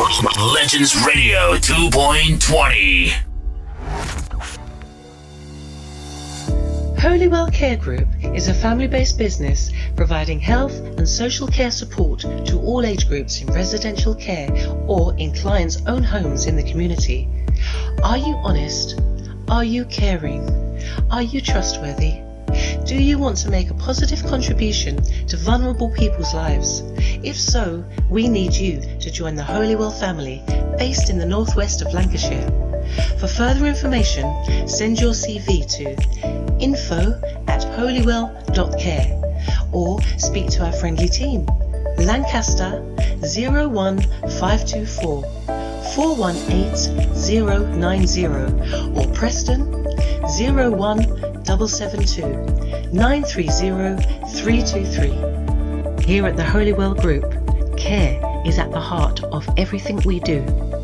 Legends Radio 2.20. Holywell Care Group is a family-based business providing health and social care support to all age groups in residential care or in clients' own homes in the community. Are you honest? Are you caring? Are you trustworthy? Do you want to make a positive contribution to vulnerable people's lives? If so, we need you to join the Holywell family based in the northwest of Lancashire. For further information, send your CV to info@holywell.care or speak to our friendly team. Lancaster 01524 418090 or Preston 01772 930 323. Here at the Holywell Group, care is at the heart of everything we do.